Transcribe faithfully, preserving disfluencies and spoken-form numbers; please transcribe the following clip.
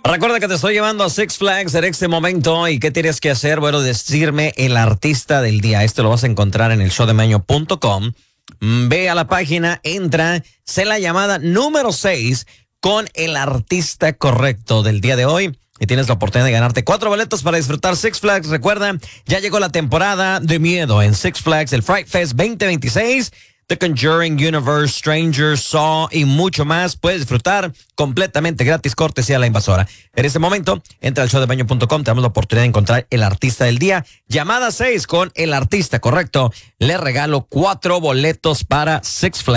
Recuerda que te estoy llevando a Six Flags en este momento. ¿Y qué tienes que hacer? Bueno, decirme el artista del día. Este lo vas a encontrar en el show de meño punto com. Ve a la página, entra, sé la llamada número seis con el artista correcto del día de hoy. Y tienes la oportunidad de ganarte cuatro boletos para disfrutar Six Flags. Recuerda, ya llegó la temporada de miedo en Six Flags, el Fright Fest veinte veintiséis. The Conjuring Universe, Strangers, Saw y mucho más. Puedes disfrutar completamente gratis, cortesía a La Invasora. En este momento, entra al show de meño punto com. Te damos la oportunidad de encontrar el artista del día. Llamada seis con el artista correcto. Le regalo cuatro boletos para Six Flags.